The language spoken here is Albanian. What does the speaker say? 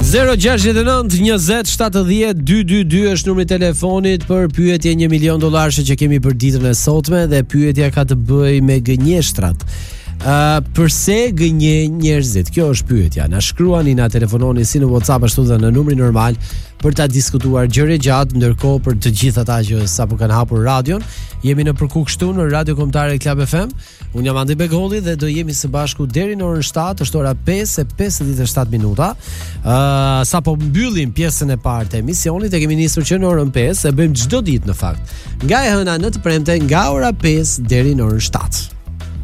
069 20 70 222 është numri i telefonit për pyetje $1 milion që kemi për ditën e sotme dhe pyetja ka të bëjë me gënjeshtrat. Përse gënjen njerëzit? Kjo është pyetja. Na shkruani, na telefononi si në WhatsApp ashtu dhe në numrin normal për ta diskutuar gjëre gjatë, ndërkohë për të gjithë ata që sapo kanë hapur radion, jemi në përku këtu në Radio Kombëtare Club FM. Unë jam Andi Begolli dhe do jemi së bashku deri në orën 7, është ora 5:57 minuta. Sapo mbyllim pjesën e parë të emisionit, e kemi nisur që në orën 5, e bëjmë çdo ditë në fakt. Nga e hëna në të premte nga ora 5 deri në orën 7.